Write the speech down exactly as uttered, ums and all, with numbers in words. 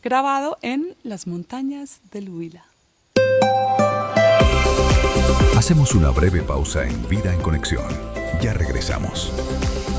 grabado en las montañas del Huila. Hacemos una breve pausa en Vida en Conexión. Ya regresamos.